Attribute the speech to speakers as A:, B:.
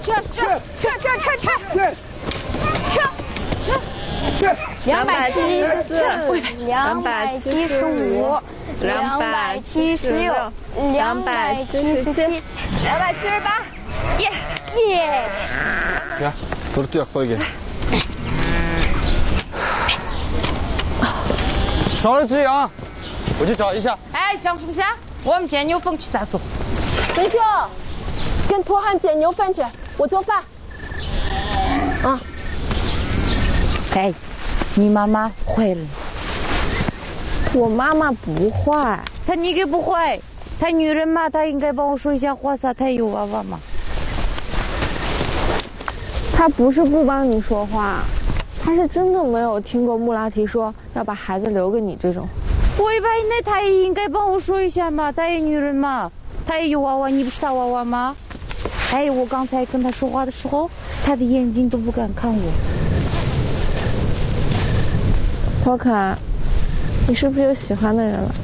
A: 去！274、275、276、277、278，耶！
B: 来，走，뛰어快点。少了只羊，我去找一下。
A: 哎，张属下，我们捡牛粪去咋做？
C: 文秀，跟托汉捡牛粪去，我做饭。啊。
A: 哎，你妈妈会了？
C: 我妈妈不会。
A: 她你给不会？她女人嘛，她应该帮我说一下话噻，她有娃娃嘛。
C: 她不是不帮你说话，她是真的没有听过穆拉提说要把孩子留给你这种。
A: 我以为那她也应该帮我说一下嘛，她也女人嘛，她也有娃娃，你不是她娃娃吗？哎，我刚才跟她说话的时候，她的眼睛都不敢看我。
C: 托卡，你是不是有喜欢的人了？